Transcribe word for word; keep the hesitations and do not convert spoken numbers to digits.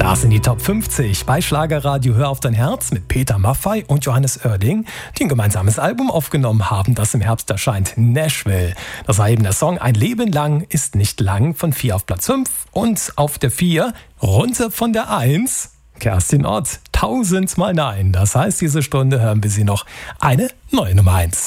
Das sind die Top fünfzig bei Schlagerradio Hör auf dein Herz mit Peter Maffay und Johannes Oerding, die ein gemeinsames Album aufgenommen haben, das im Herbst erscheint, Nashville. Das war eben der Song Ein Leben lang ist nicht lang von vier auf Platz fünf und auf der vier runter von der eins Kerstin Ott, tausendmal nein. Das heißt, diese Stunde hören wir sie noch eine neue Nummer eins.